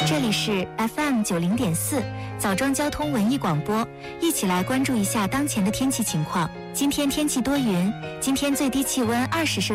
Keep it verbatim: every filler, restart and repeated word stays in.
这里是 F M 九零点四枣庄交通文艺广播，一起来关注一下当前的天气情况。今天天气多云，今天最低气温二十摄